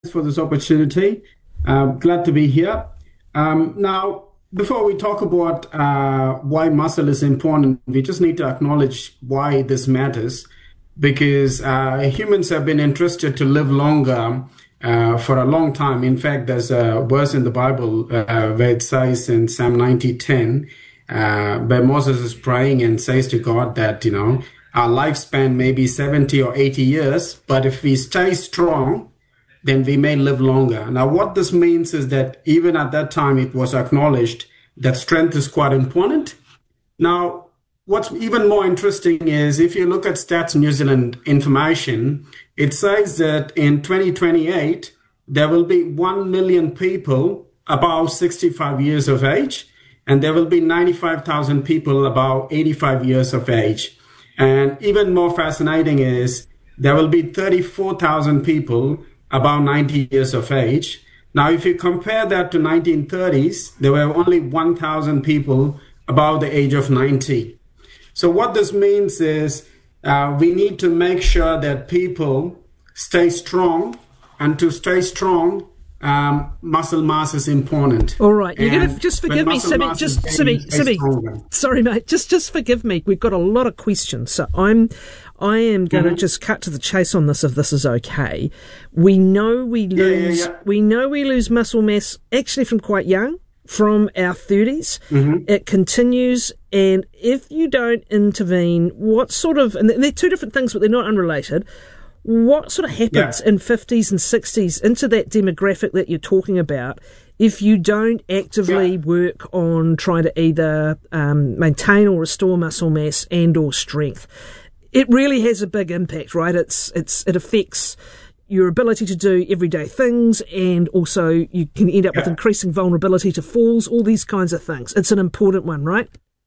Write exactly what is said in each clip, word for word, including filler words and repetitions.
for this opportunity. Um, glad to be here. Um, now, before we talk about uh, why muscle is important, we just need to acknowledge why this matters, because uh, humans have been interested to live longer uh, for a long time. In fact, there's a verse in the Bible uh, where it says in Psalm ninety ten, uh, where Moses is praying and says to God that, you know, our lifespan may be seventy or eighty years, but if we stay strong, then we may live longer. Now, what this means is that even at that time, it was acknowledged that strength is quite important. Now, what's even more interesting is if you look at Stats New Zealand information, it says that in twenty twenty-eight, there will be one million people above sixty-five years of age, and there will be ninety-five thousand people above eighty-five years of age. And even more fascinating is there will be thirty-four thousand people about ninety years of age. Now, if you compare that to nineteen thirties, there were only one thousand people about the age of ninety. So what this means is uh, we need to make sure that people stay strong, and to stay strong, um, muscle mass is important. All right, you're going to just forgive me, Simi. Just Simi, Simi. Sorry, mate. Just, just forgive me. We've got a lot of questions, so I'm. I am going mm-hmm. to just cut to the chase on this, if this is okay. We know we lose. Yeah, yeah, yeah. We know we lose muscle mass actually from quite young, from our thirties. Mm-hmm. It continues, and if you don't intervene, what sort of? And they're two different things, but they're not unrelated. What sort of happens yeah. in fifties and sixties into that demographic that you're talking about if you don't actively yeah. work on trying to either um, maintain or restore muscle mass and or strength? It really has a big impact, right? It's it's it affects your ability to do everyday things, and also you can end up yeah. with increasing vulnerability to falls, all these kinds of things. It's an important one, right?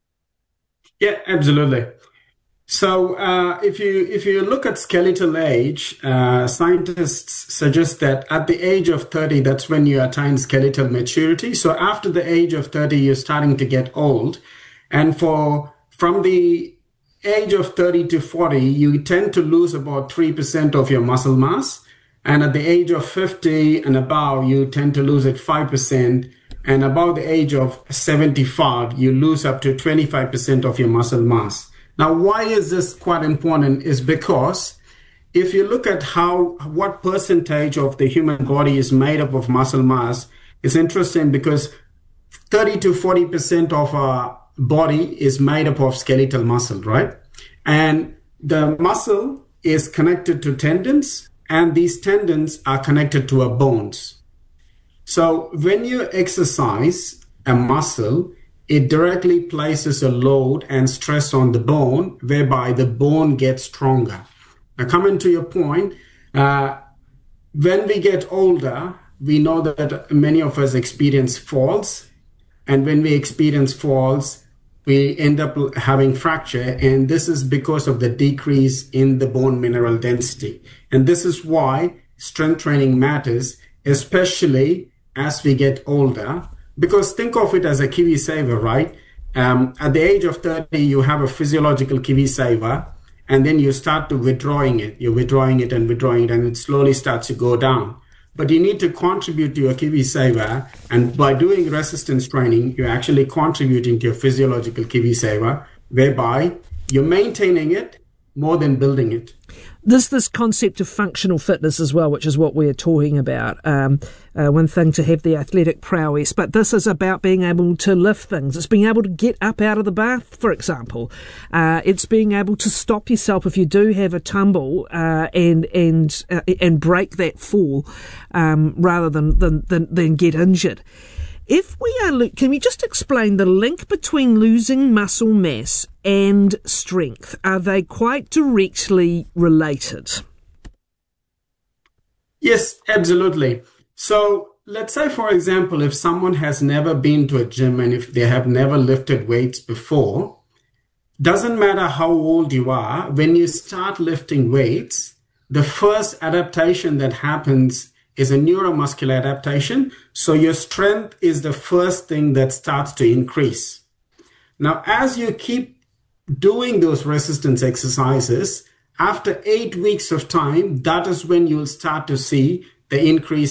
Yeah, absolutely. So uh, if you if you look at skeletal age, uh, scientists suggest that at the age of thirty, that's when you attain skeletal maturity. So after the age of thirty, you're starting to get old, and for from the age of thirty to forty, you tend to lose about three percent of your muscle mass. And at the age of fifty and above, you tend to lose at five percent. And about the age of seventy-five, you lose up to twenty-five percent of your muscle mass. Now, why is this quite important? Is because if you look at how, what percentage of the human body is made up of muscle mass, it's interesting because thirty to forty percent of our body is made up of skeletal muscle, right? And the muscle is connected to tendons, and these tendons are connected to our bones. So when you exercise a muscle, it directly places a load and stress on the bone, whereby the bone gets stronger. Now, coming to your point, uh, when we get older, we know that many of us experience falls. And when we experience falls, we end up having fracture, and this is because of the decrease in the bone mineral density. And this is why strength training matters, especially as we get older, because think of it as a kiwi saver, right? Um, at the age of thirty, you have a physiological kiwi saver, and then you start to withdrawing it. You're withdrawing it and withdrawing it, and it slowly starts to go down. But you need to contribute to your kiwi saver, and by doing resistance training, you're actually contributing to your physiological kiwi saver, whereby you're maintaining it more than building it. There's this concept of functional fitness as well, which is what we're talking about. Um, uh, one thing to have the athletic prowess, but this is about being able to lift things. It's being able to get up out of the bath, for example. Uh, it's being able to stop yourself if you do have a tumble uh, and and uh, and break that fall um, rather than, than than than get injured. If we are, can we just explain the link between losing muscle mass and strength? Are they quite directly related? Yes, absolutely. So let's say, for example, if someone has never been to a gym and if they have never lifted weights before, doesn't matter how old you are, when you start lifting weights, the first adaptation that happens is a neuromuscular adaptation. So your strength is the first thing that starts to increase. Now, as you keep doing those resistance exercises, after eight weeks of time, that is when you'll start to see the increase